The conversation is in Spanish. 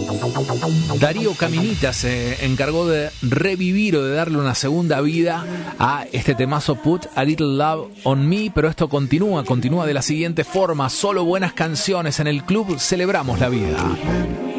Darío Caminita se encargó de revivir o de darle una segunda vida a este temazo Put a Little Love on Me, pero esto continúa de la siguiente forma: solo buenas canciones en el club Celebramos la Vida.